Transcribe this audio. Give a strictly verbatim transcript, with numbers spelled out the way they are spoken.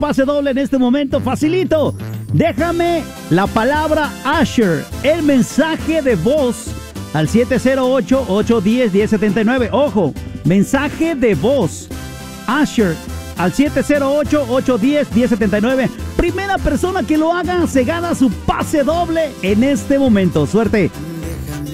pase doble en este momento, facilito. Déjame la palabra Asher, el mensaje de voz al siete cero ocho, ocho uno cero, uno cero siete nueve. Ojo, mensaje de voz Asher al siete cero ocho, ocho uno cero, uno cero siete nueve. Primera persona que lo haga se gana su pase doble en este momento. Suerte.